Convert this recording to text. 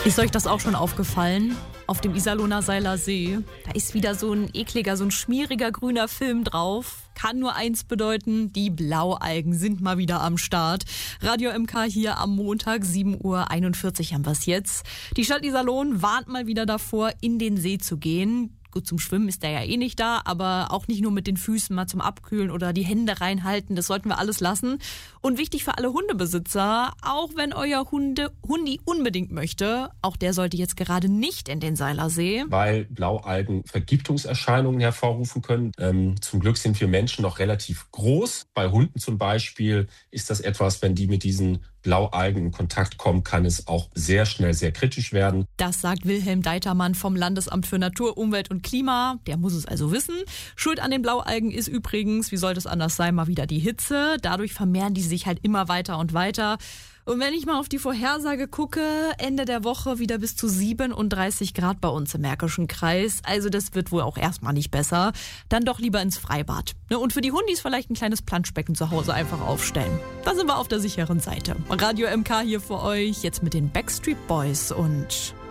Ist euch das auch schon aufgefallen? Auf dem Iserlohner Seiler See, da ist wieder so ein ekliger, so ein schmieriger grüner Film drauf. Kann nur eins bedeuten, die Blaualgen sind mal wieder am Start. Radio MK hier am Montag, 7:41 Uhr haben wir es jetzt. Die Stadt Iserlohn warnt mal wieder davor, in den See zu gehen. Gut, zum Schwimmen ist der ja eh nicht da, aber auch nicht nur mit den Füßen mal zum Abkühlen oder die Hände reinhalten, das sollten wir alles lassen. Und wichtig für alle Hundebesitzer, auch wenn euer Hundi unbedingt möchte, auch der sollte jetzt gerade nicht in den Seilersee. Weil Blaualgen Vergiftungserscheinungen hervorrufen können. Zum Glück sind wir Menschen noch relativ groß. Bei Hunden zum Beispiel ist das etwas, wenn die mit diesen Blaualgen in Kontakt kommen, kann es auch sehr schnell sehr kritisch werden. Das sagt Wilhelm Deitermann vom Landesamt für Natur, Umwelt und Klima. Der muss es also wissen. Schuld an den Blaualgen ist übrigens, wie sollte es anders sein, mal wieder die Hitze. Dadurch vermehren die sich halt immer weiter und weiter. Und wenn ich mal auf die Vorhersage gucke, Ende der Woche wieder bis zu 37 Grad bei uns im Märkischen Kreis. Also das wird wohl auch erstmal nicht besser. Dann doch lieber ins Freibad. Und für die Hundis vielleicht ein kleines Planschbecken zu Hause einfach aufstellen. Da sind wir auf der sicheren Seite. Radio MK hier für euch, jetzt mit den Backstreet Boys und